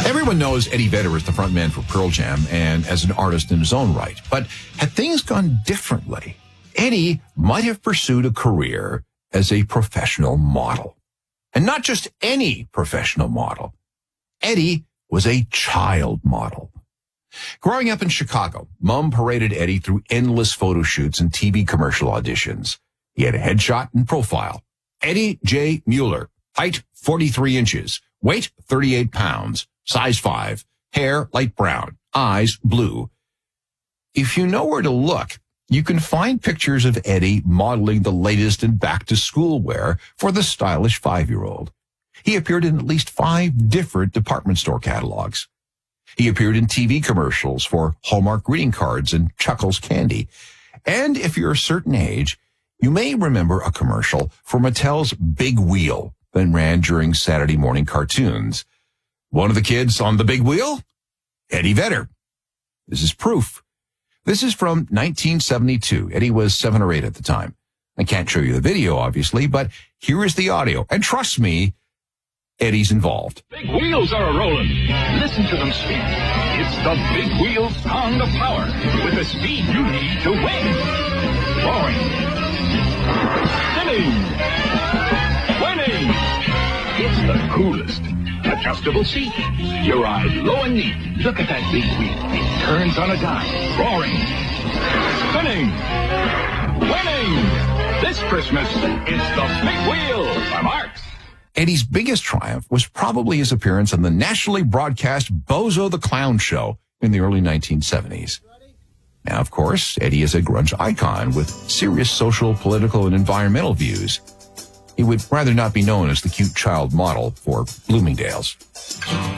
Everyone knows Eddie Vedder is the frontman for Pearl Jam and as an artist in his own right. But had things gone differently, Eddie might have pursued a career as a professional model. And not just any professional model. Eddie was a child model. Growing up in Chicago, Mom paraded Eddie through endless photo shoots and TV commercial auditions. He had a headshot and profile. Eddie J. Mueller, height 43 inches, weight 38 pounds, size 5, hair light brown, eyes blue. If you know where to look, you can find pictures of Eddie modeling the latest in back-to-school wear for the stylish 5-year-old. He appeared in at least 5 different department store catalogs. He appeared in TV commercials for Hallmark greeting cards and Chuckles candy. And if you're a certain age, you may remember a commercial for Mattel's Big Wheel that ran during Saturday morning cartoons. One of the kids on the big wheel? Eddie Vedder. This is proof. This is from 1972. Eddie was 7 or 8 at the time. I can't show you the video, obviously, but here is the audio. And trust me, Eddie's involved. Big wheels are a-rolling. Listen to them speak. It's the Big Wheel sound of power with the speed you need to win. Roaring. Spinning. Winning. It's the coolest. Adjustable seat. Your eyes low and neat. Look at that big wheel. It turns on a dime. Roaring. Spinning. Winning. This Christmas, it's the Big Wheel by Marx. Eddie's biggest triumph was probably his appearance on the nationally broadcast Bozo the Clown Show in the early 1970s. Now, of course, Eddie is a grunge icon with serious social, political, and environmental views. He would rather not be known as the cute child model for Bloomingdale's.